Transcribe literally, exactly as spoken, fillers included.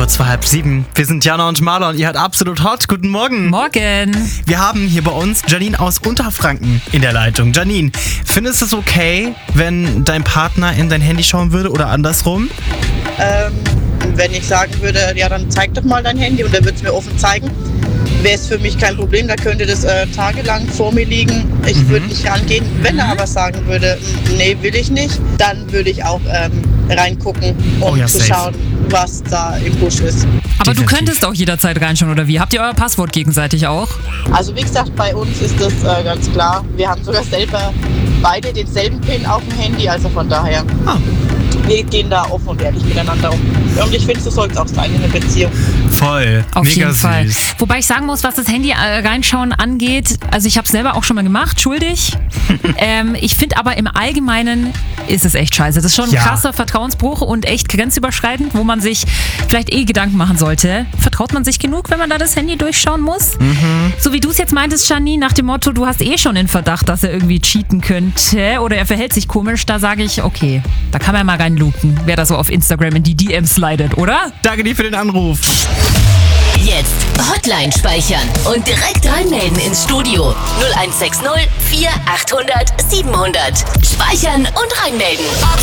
kurz vor halb sieben. Wir sind Jana und Marlon, ihr hört Absolut Hot. Guten Morgen. Morgen. Wir haben hier bei uns Janine aus Unterfranken in der Leitung. Janine, findest du es okay, wenn dein Partner in dein Handy schauen würde oder andersrum? Ähm, wenn ich sagen würde, ja, dann zeig doch mal dein Handy und er würde es mir offen zeigen, wäre es für mich kein Problem. Da könnte das äh, tagelang vor mir liegen. Ich mhm. würde nicht rangehen. Wenn er aber sagen würde, nee, will ich nicht, dann würde ich auch ähm, reingucken, um oh ja, zu safe. schauen, was da im Busch ist. Aber Definitiv. Du könntest auch jederzeit reinschauen, oder wie? Habt ihr euer Passwort gegenseitig auch? Also wie gesagt, bei uns ist das äh, ganz klar. Wir haben sogar selber beide denselben PIN auf dem Handy, also von daher. Ah. Wir gehen da offen und ehrlich miteinander um. Und ich finde, so soll es auch sein in einer Beziehung. Voll. Auf Mega jeden süß. Fall. Wobei ich sagen muss, was das Handy äh, reinschauen angeht, also ich habe es selber auch schon mal gemacht, schuldig. ähm, ich finde aber im Allgemeinen ist es echt scheiße. Das ist schon ein Ja. krasser Vertrauensbruch und echt grenzüberschreitend, wo man sich vielleicht eh Gedanken machen sollte. Vertraut man sich genug, wenn man da das Handy durchschauen muss? Mhm. So wie du es jetzt meintest, Janine, nach dem Motto, du hast eh schon den Verdacht, dass er irgendwie cheaten könnte oder er verhält sich komisch, da sage ich, okay, da kann man mal reinluken, wer da so auf Instagram in die D Ms slidet, oder? Danke dir für den Anruf. Jetzt Hotline speichern und direkt reinmelden ins Studio. null eins sechs null vier achthundert siebenhundert. Speichern und reinmelden.